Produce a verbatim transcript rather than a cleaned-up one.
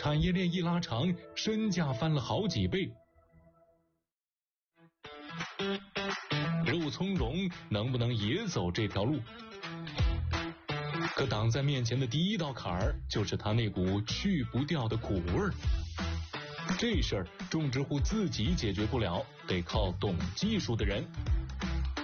产业链一拉长，身价翻了好几倍。肉苁蓉能不能也走这条路？可挡在面前的第一道坎儿，就是他那股去不掉的苦味儿。这事儿种植户自己解决不了，得靠懂技术的人。